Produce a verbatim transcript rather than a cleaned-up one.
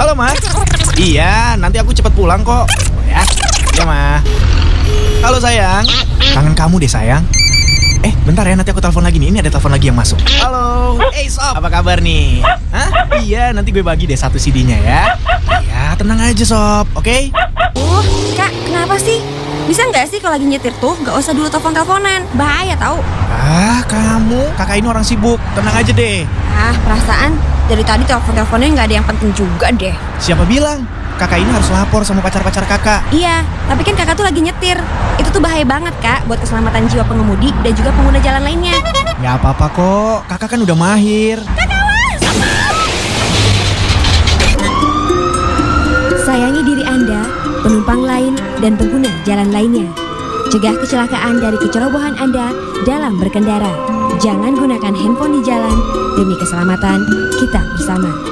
Halo, Ma. Iya, nanti aku cepat pulang kok. Ya, ya, Ma. Halo, sayang. Kangen kamu deh, sayang. Eh, bentar ya, nanti aku telepon lagi nih. Ini ada telepon lagi yang masuk. Halo. Eh, hey, Sob. Apa kabar nih? Hah? Iya, nanti gue bagi deh satu C D-nya ya. Ya, tenang aja, Sob. Oke? Okay? Uh, Kak, kenapa sih? Bisa nggak sih kalau lagi nyetir tuh nggak usah dulu telepon-teleponan? Bahaya tau. Ah, kamu. Kakak ini orang sibuk. Tenang aja deh. Ah, perasaan dari tadi telepon-teleponnya nggak ada yang penting juga deh. Siapa bilang? Kakak ini harus lapor sama pacar-pacar kakak. Iya, tapi kan kakak tuh lagi nyetir. Itu tuh bahaya banget, Kak, buat keselamatan jiwa pengemudi dan juga pengguna jalan lainnya. Nggak apa-apa kok, kakak kan udah mahir. Sayangi diri Anda, penumpang lain, dan pengguna jalan lainnya. Cegah kecelakaan dari kecerobohan Anda dalam berkendara. Jangan gunakan handphone di jalan demi keselamatan kita bersama.